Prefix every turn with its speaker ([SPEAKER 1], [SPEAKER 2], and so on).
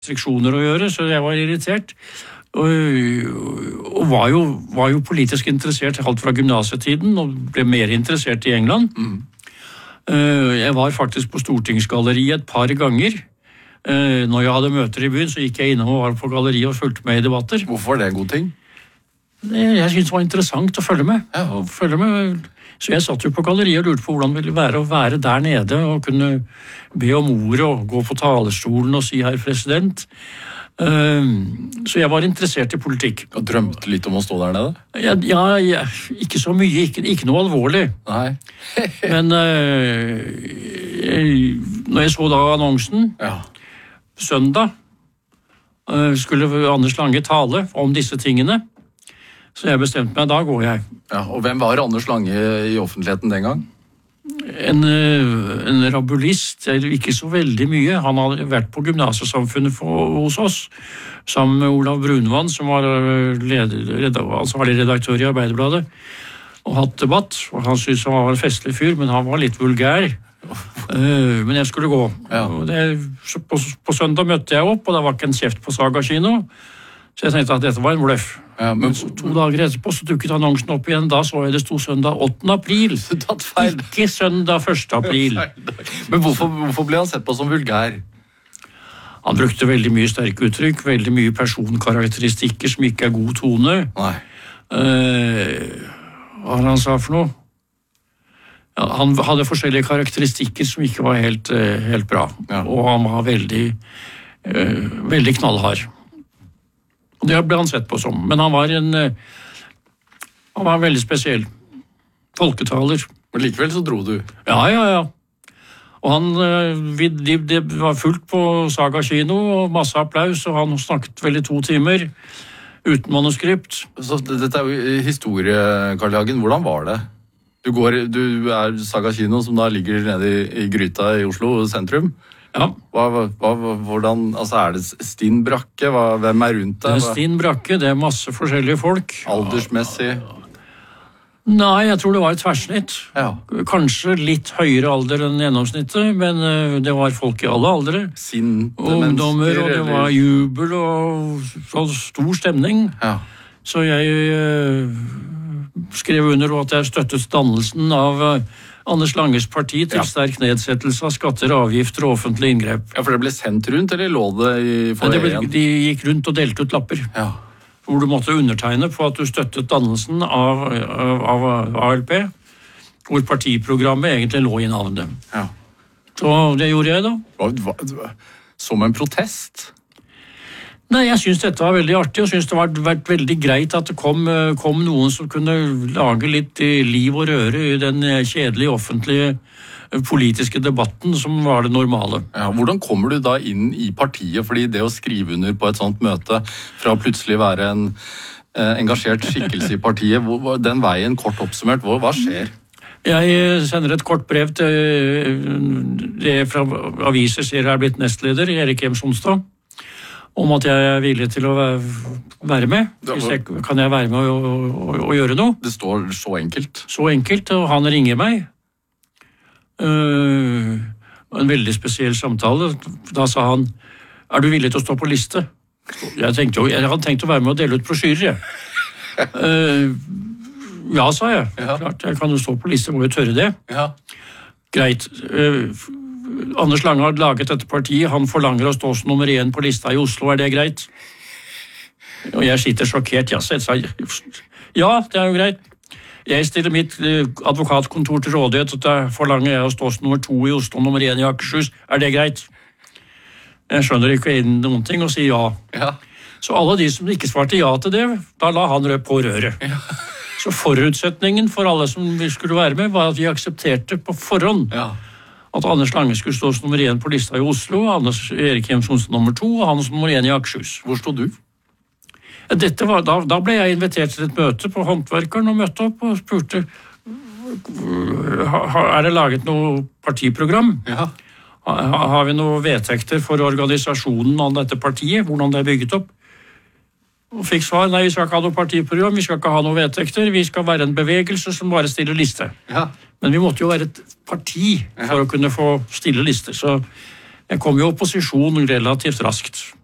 [SPEAKER 1] restriksjoner å gjøre, så jeg var irritert. Og var jo politisk interessert alt fra gymnasetiden, og ble mer interessert i England. Jeg var faktisk på Stortingsgalleriet et par ganger. Når jeg hadde møter i byen, så gikk jeg innom og var på galleriet og fulgte med i debatter.
[SPEAKER 2] Hvorfor var det en god ting?
[SPEAKER 1] Jeg syntes det var interessant å følge med. Så jeg satt jo på galleriet og lurte på hvordan det ville være å være der nede og kunne be om ordet og gå på talerstolen og si herr president. Så jeg var interessert i politikk.
[SPEAKER 2] Og drømte litt om å stå der nede?
[SPEAKER 1] Ja, ikke så mye, ikke noe alvorlig.
[SPEAKER 2] Nei.
[SPEAKER 1] Men når jeg så da annonsen, søndag, skulle Anders Lange tale om disse tingene, så jeg bestemte meg, da går jeg.
[SPEAKER 2] Ja, og hvem var Anders Lange i offentligheten den gang?
[SPEAKER 1] En rabulist, ikke så veldig mye. Han hadde vært på gymnasesamfunnet hos oss, sammen med Olav Brunvann, som var ansvarlig redaktør i Arbeiderbladet, og hatt debatt. Og han syntes han var en festlig fyr, men han var litt vulgær. Men jeg skulle gå. Ja. På søndag møtte jeg opp, og det var ikke en kjeft på Saga kino. Så jeg tenkte at dette var en bløff. Ja, men 2 dager etterpå så dukket annonsen opp igjen. Da så jeg det sto søndag 8. april. Ikke søndag 1. april.
[SPEAKER 2] Men hvorfor ble han sett på som vulgær?
[SPEAKER 1] Han brukte veldig mye sterke uttrykk, veldig mye personkarakteristikker som ikke er god tone.
[SPEAKER 2] Nei.
[SPEAKER 1] Hva var det han sa for noe? Ja, han hadde forskjellige karakteristikker som ikke var helt bra. Ja. Og han var veldig knallhard. Og det ble han sett på som. Men han var veldig spesiell. Folketaler.
[SPEAKER 2] Men likevel så dro du?
[SPEAKER 1] Ja. Og det var fullt på Saga kino, og masse applaus, og han snakket vel i 2 timer, uten manuskript.
[SPEAKER 2] Så dette er jo historie, Carl Hagen. Hvordan var det? Du er Saga kino, som da ligger nede i Gryta i Oslo sentrum.
[SPEAKER 1] Ja.
[SPEAKER 2] Hvordan, altså er det Stinn Brakke? Hvem er rundt deg?
[SPEAKER 1] Det er Stinn Brakke, det er masse forskjellige folk.
[SPEAKER 2] Aldersmessig?
[SPEAKER 1] Nei, jeg tror det var et tverrsnitt.
[SPEAKER 2] Ja.
[SPEAKER 1] Kanskje litt høyere alder enn gjennomsnittet, men det var folk i alle aldre. Ungdommer, og det var jubel og stor stemning.
[SPEAKER 2] Ja.
[SPEAKER 1] Så jeg skrev under at jeg støttet dannelsen av Anders Langes parti til sterk nedsettelse av skatter, avgifter og offentlige inngrep.
[SPEAKER 2] Ja, for det ble sendt rundt, eller lå det i foajeen?
[SPEAKER 1] De gikk rundt og delte ut lapper.
[SPEAKER 2] Ja.
[SPEAKER 1] Hvor du måtte undertegne på at du støttet dannelsen av ALP, hvor partiprogrammet egentlig lå i navnet.
[SPEAKER 2] Ja.
[SPEAKER 1] Så det gjorde jeg da.
[SPEAKER 2] Som en protest?
[SPEAKER 1] Nei, jeg synes dette var veldig artig, og synes det var vært veldig greit at det kom noen som kunne lage litt liv og røre i den kjedelige offentlige politiske debatten som var det normale.
[SPEAKER 2] Ja, hvordan kommer du da inn i partiet? Fordi det å skrive under på et sånt møte, fra plutselig være en engasjert skikkelse i partiet, den veien kort oppsummert, hva skjer?
[SPEAKER 1] Jeg sender et kort brev til det fra aviser sier jeg er blitt nestleder, Erik M. Sonstad, om at jeg er villig til å være med. Kan jeg være med og gjøre noe?
[SPEAKER 2] Det står så enkelt.
[SPEAKER 1] Så enkelt, og han ringer meg. En veldig spesiell samtale. Da sa han, er du villig til å stå på liste? Jeg hadde tenkt å være med og dele ut brosjyrer. Ja, sa jeg. Ja. Klart, jeg kan jo stå på liste, må jo tørre det.
[SPEAKER 2] Ja.
[SPEAKER 1] Greit. Anders Lange har laget dette partiet, han forlanger å stå som nummer 1 på lista i Oslo, er det greit? Og jeg sitter sjokkert, ja, det er jo greit. Jeg stiller mitt advokatkontor til rådighet, og da forlanger jeg å stå som nummer 2 i Oslo, nummer 1 i Akershus, er det greit? Jeg skjønner ikke noen ting og sier ja.
[SPEAKER 2] Ja.
[SPEAKER 1] Så alle de som ikke svarte ja til det, da la han på røret.
[SPEAKER 2] Ja.
[SPEAKER 1] Så forutsetningen for alle som skulle være med, var at vi aksepterte på forhånd.
[SPEAKER 2] Ja.
[SPEAKER 1] At Anders Lange skulle stå som nummer 1 på lista i Oslo, Erik M. Sonstad nummer 2, og han som nummer 1 i Akershus.
[SPEAKER 2] Hvor stod du?
[SPEAKER 1] Da ble jeg invitert til et møte på Håndverkeren og møtte opp og spurte er det laget noe partiprogram?
[SPEAKER 2] Ja.
[SPEAKER 1] Har vi noen vedtekter for organisasjonen av dette partiet, hvordan det er bygget opp? Og fikk svar, nei, vi skal ikke ha noe partiprogram, vi skal ikke ha noen vedtekter, vi skal være en bevegelse som bare stiller liste.
[SPEAKER 2] Ja.
[SPEAKER 1] Men vi måtte jo være et parti for å kunne få stille lister, så jeg kom i opposisjon relativt raskt.